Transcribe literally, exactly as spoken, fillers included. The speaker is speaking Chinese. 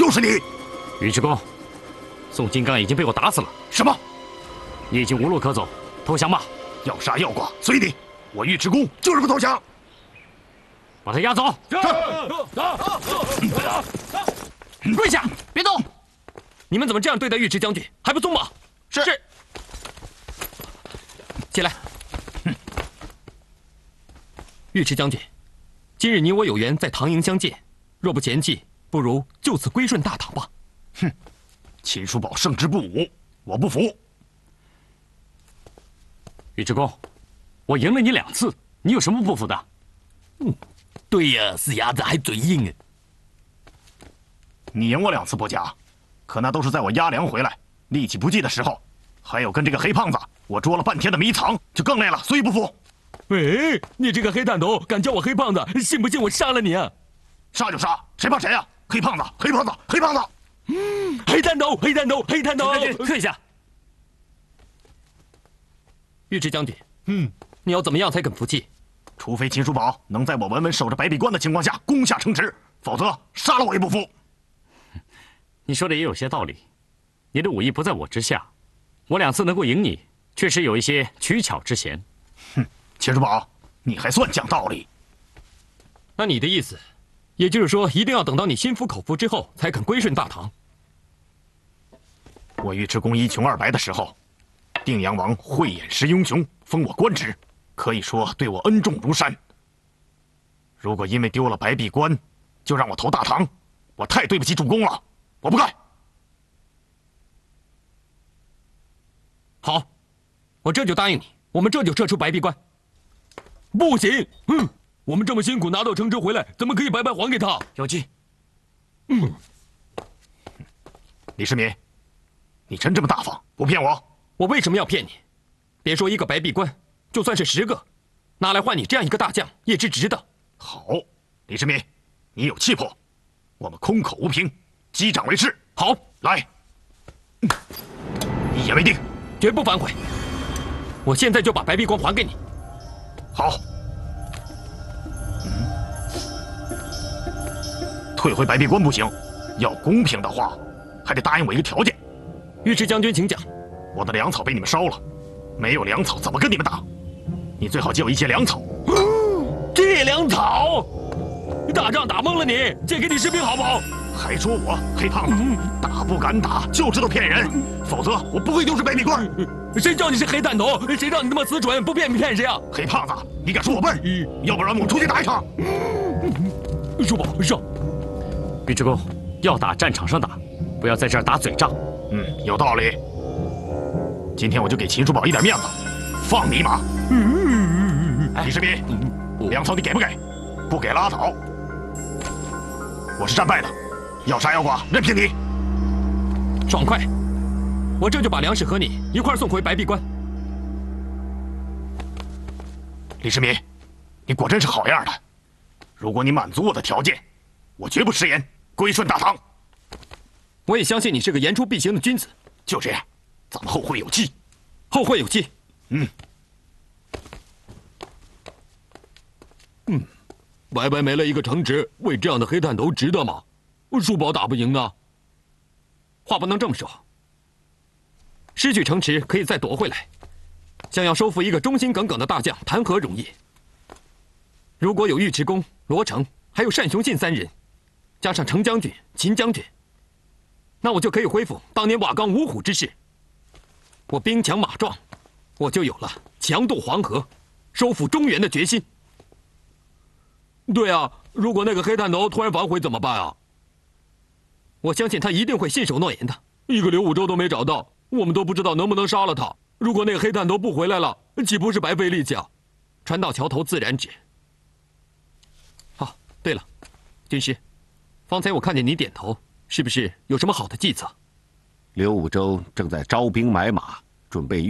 就是你！ 尉迟恭，宋金刚已经被我打死了。 什么？ 你已经无路可走，投降吧！ 要杀要剐随你，我尉迟恭就是不投降。 把他押走。 跪下，别动！你们怎么这样对待尉迟将军？还不松绑？ 是。 是。起来。尉迟将军，今日你我有缘在唐营相见，若不嫌弃，不如就此归顺大唐吧。 哼，秦叔宝胜之不武，我不服。 尉迟恭，我赢了你两次，你有什么不服的？ 嗯，对呀，死鸭子还嘴硬啊。 你赢我两次不假，可那都是在我押粮回来、力气不济的时候，还有跟这个黑胖子我捉了半天的迷藏，就更累了，所以不服。 喂，你这个黑探头，敢叫我黑胖子，信不信我杀了你啊？ 杀就杀，谁怕谁呀、啊？黑胖子，黑胖子，黑胖子！ 嗯，黑探头，黑探头，黑探头！ 将军，退下。 尉迟将军，嗯，你要怎么样才肯服气？ 除非秦叔宝能在我稳稳守着白壁关的情况下攻下城池，否则杀了我也不服。 你说的也有些道理，你的武艺不在我之下，我两次能够赢你，确实有一些取巧之嫌。 哼，秦叔宝，你还算讲道理。 那你的意思，也就是说，一定要等到你心服口服之后，才肯归顺大唐。 我尉迟恭一穷二白的时候，定阳王慧眼识英雄，封我官职，可以说对我恩重如山。如果因为丢了白壁关，就让我投大唐，我太对不起主公了，我不干。 好，我这就答应你，我们这就撤出白壁关。不行，嗯，我们这么辛苦拿到城池回来，怎么可以白白还给他？ 有计。 嗯， 李世民，你真这么大方，不骗我？ 我为什么要骗你？别说一个白壁关，就算是十个，拿来换你这样一个大将，也是值的。 好，李世民，你有气魄，我们空口无凭，击掌为誓。 好， 来，嗯、一言为定， 绝不反悔。我现在就把白壁关还给你。 好。嗯、退回白壁关不行，要公平的话，还得答应我一个条件。 尉迟将军，请讲。 我的粮草被你们烧了，没有粮草怎么跟你们打？你最好借我一些粮草。 借粮草？打仗打懵了你，借给你士兵好不好？ 还说我黑胖子，嗯、打不敢打，就知道骗人，否则我不会丢失白壁关。 谁叫你是黑探头？谁让你那么死蠢？不骗你骗谁啊？ 黑胖子，你敢说我笨？要不然我们出去打一场。 叔宝，上。 尉迟恭，要打战场上打，不要在这儿打嘴仗。 嗯，有道理。今天我就给秦叔宝一点面子，放你一马。李世民，粮草你给不给？不给拉倒。我是战败的，要杀要剐任凭你。 爽快！我这就把粮食和你一块送回白壁关。 李世民，你果真是好样的！如果你满足我的条件，我绝不食言，归顺大唐。 我也相信你是个言出必行的君子。 就这样，咱们后会有期。 后会有期。 嗯。 嗯，白白没了一个城池，为这样的黑探头值得吗？叔宝打不赢啊。话不能这么说。失去城池可以再夺回来，想要收复一个忠心耿耿的大将，谈何容易？如果有尉迟恭、罗成，还有单雄信三人，加上程将军、秦将军，那我就可以恢复当年瓦岗五虎之势。我兵强马壮，我就有了强渡黄河、收复中原的决心。对啊，如果那个黑探头突然反悔怎么办啊？我相信他一定会信守诺言的。一个刘武周都没找到，我们都不知道能不能杀了他。如果那个黑探头不回来了，岂不是白费力气啊？船到桥头自然直。哦，对了，军师，方才我看见你点头，是不是有什么好的计策？ 刘武周正在招兵买马，准备